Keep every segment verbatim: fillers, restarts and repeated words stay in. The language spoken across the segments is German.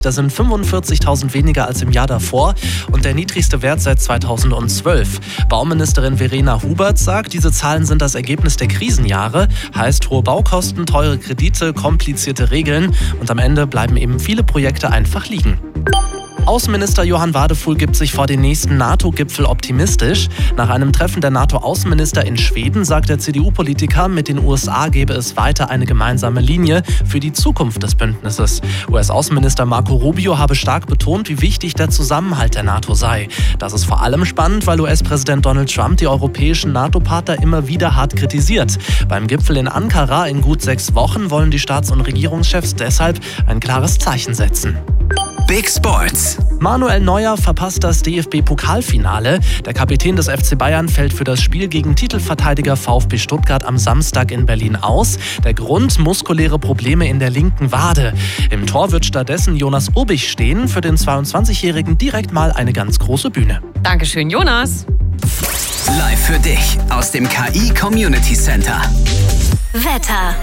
Das sind fünfundvierzigtausend weniger als im Jahr davor und der niedrigste Wert seit zweitausendzwölf. Bauministerin Verena Hubert sagt, diese Zahlen sind das Ergebnis der Krisenjahre. Heißt hohe Baukosten, teure Kredite, komplizierte Regeln und am Ende bleiben eben viele Projekte einfach liegen. Außenminister Johann Wadefuhl gibt sich vor den nächsten NATO-Gipfel optimistisch. Nach einem Treffen der NATO-Außenminister in Schweden sagt der C D U-Politiker, mit den U S A gebe es weiter eine gemeinsame Linie für die Zukunft des Bündnisses. U S-Außenminister Marco Rubio habe stark betont, wie wichtig der Zusammenhalt der NATO sei. Das ist vor allem spannend, weil U S-Präsident Donald Trump die europäischen NATO-Partner immer wieder hart kritisiert. Beim Gipfel in Ankara in gut sechs Wochen wollen die Staats- und Regierungschefs deshalb ein klares Zeichen setzen. Big Sports. Manuel Neuer verpasst das D F B-Pokalfinale. Der Kapitän des F C Bayern fällt für das Spiel gegen Titelverteidiger VfB Stuttgart am Samstag in Berlin aus. Der Grund: muskuläre Probleme in der linken Wade. Im Tor wird stattdessen Jonas Urbich stehen. Für den zweiundzwanzigjährigen direkt mal eine ganz große Bühne. Dankeschön, Jonas. Live für dich aus dem K I Community Center. Wetter.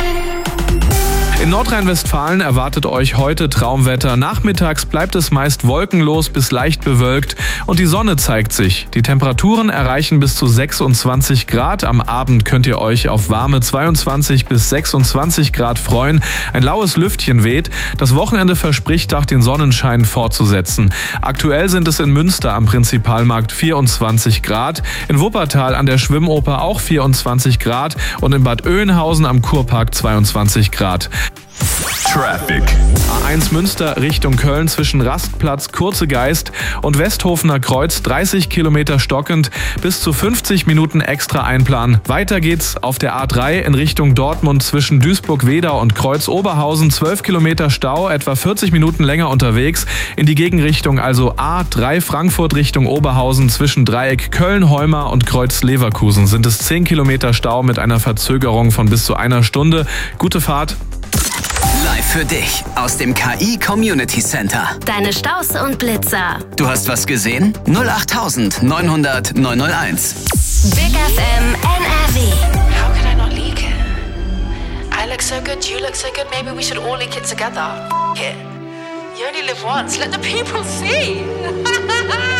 In Nordrhein-Westfalen erwartet euch heute Traumwetter. Nachmittags bleibt es meist wolkenlos bis leicht bewölkt und die Sonne zeigt sich. Die Temperaturen erreichen bis zu sechsundzwanzig Grad. Am Abend könnt ihr euch auf warme zweiundzwanzig bis sechsundzwanzig Grad freuen. Ein laues Lüftchen weht. Das Wochenende verspricht auch den Sonnenschein fortzusetzen. Aktuell sind es in Münster am Prinzipalmarkt vierundzwanzig Grad, in Wuppertal an der Schwimmoper auch vierundzwanzig Grad und in Bad Oeynhausen am Kurpark zweiundzwanzig Grad. Traffic. A eins Münster Richtung Köln zwischen Rastplatz, Kurzegeist und Westhofener Kreuz dreißig Kilometer stockend, bis zu fünfzig Minuten extra einplanen. Weiter geht's auf der A drei in Richtung Dortmund zwischen Duisburg-Wedau und Kreuz-Oberhausen, zwölf Kilometer Stau, etwa vierzig Minuten länger unterwegs. In die Gegenrichtung also A drei Frankfurt Richtung Oberhausen zwischen Dreieck Köln-Heumar und Kreuz-Leverkusen sind es zehn Kilometer Stau mit einer Verzögerung von bis zu einer Stunde. Gute Fahrt. Live für dich aus dem K I Community Center. Deine Staus und Blitzer. Du hast was gesehen? null acht neun hundert neun null eins. Big F M N R V. How could I not leak it? I look so good, you look so good, maybe we should all leak it together. F it. You only live once, let the people see.